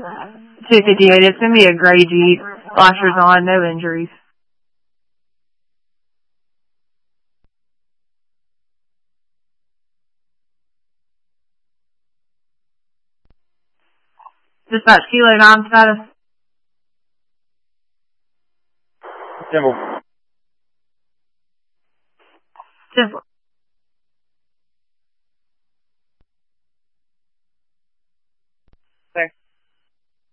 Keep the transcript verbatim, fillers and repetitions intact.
two fifty-eight, it's going to be a gray Jeep. Flashers on, no injuries. Dispatch Kilo nine status. Simple. Simple.